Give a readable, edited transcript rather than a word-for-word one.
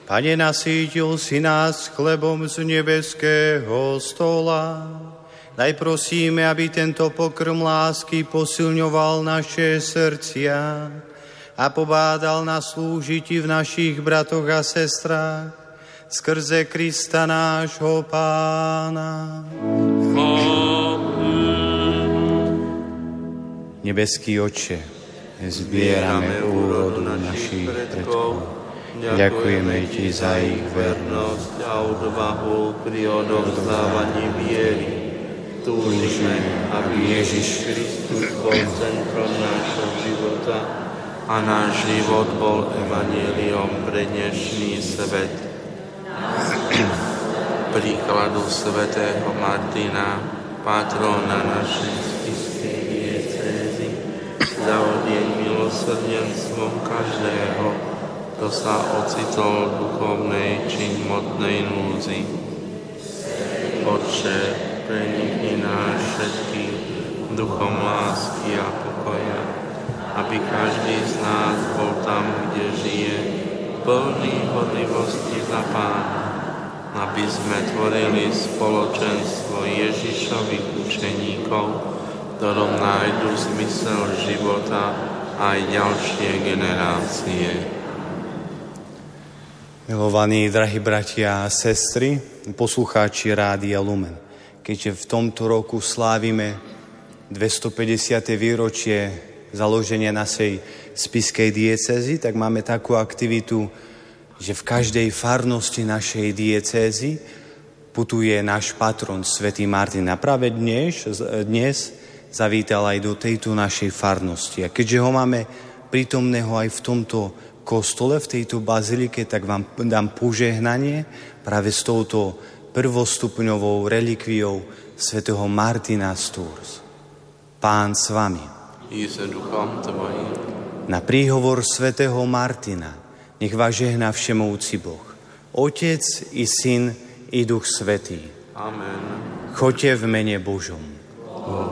Pane, nasýtil si nás chlebom z nebeského stola. Daj prosíme, aby tento pokrm lásky posilňoval naše srdcia a pobádal nás slúžiť v našich bratoch a sestrách skrze Krista nášho Pána. Nebeský Otče, zbierame úrodu našich predkov. Ďakujeme Ti za ich vernosť a odvahu pri odovzdávaní viery. Túžime, aby Ježiš Kristus bol centrom nášho života a náš život bol evanjeliom pre dnešný svet. Príkladu svätého Martina, patrona našej spišskej diecézy, zaodieň milosrdenstvom každého, kto sa ocitol v duchovnej či hmotnej núdzi. Otče, prenikni nás všetkých duchom lásky a pokoja, aby každý z nás bol tam, kde žije, plný horlivosti za Pána, aby sme tvorili spoločenstvo Ježišových učeníkov, ktorom nájdu zmysel života aj ďalšie generácie. Milovaní, drahí bratia a sestry, poslucháči Rádia Lumen, keďže v tomto roku slávime 250. výročie založenia našej spišskej diecézy, tak máme takú aktivitu, že v každej farnosti našej diecézy putuje náš patron svätý Martin. A práve dnes zavítal aj do tejto našej farnosti. A keďže ho máme prítomného aj v tomto kostole, v tejto bazilike, tak vám dám požehnanie práve s touto prvostupňovou relikviou svätého Martina z Tours. Pán s vami. Na príhovor svätého Martina nech vás žehná všemovúci Boh, Otec i Syn i Duch Svätý. Amen. Choďte v mene Božom.